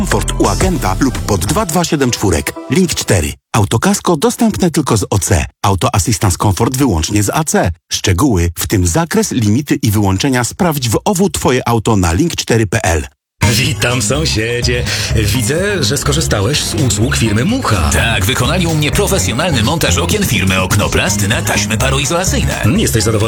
Komfort u agenta lub pod 2274. Link 4. Autokasko dostępne tylko z OC. Auto Assistance Comfort wyłącznie z AC. Szczegóły, w tym zakres, limity i wyłączenia sprawdź w OWU Twoje auto na link4.pl. Witam sąsiedzie. Widzę, że skorzystałeś z usług firmy Mucha. Tak, wykonali u mnie profesjonalny montaż okien firmy Oknoplast na taśmy paroizolacyjne. Jesteś zadowolony?